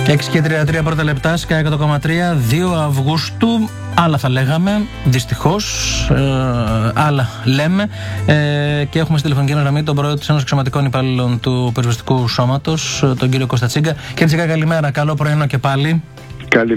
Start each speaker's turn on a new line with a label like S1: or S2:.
S1: 6:33 πρώτα λεπτά, Sky 100,3, 2 Αυγούστου. Άλλα θα λέγαμε, δυστυχώς, άλλα λέμε. Και έχουμε στη τηλεφωνική γραμμή τον πρόεδρο της Ένωσης Αξιωματικών Υπαλλήλων του Πυροσβεστικού Σώματος, τον κύριο Κώστα Τσίγκα. Κύριε Τσίγκα, καλημέρα. Καλό πρωινό και πάλι.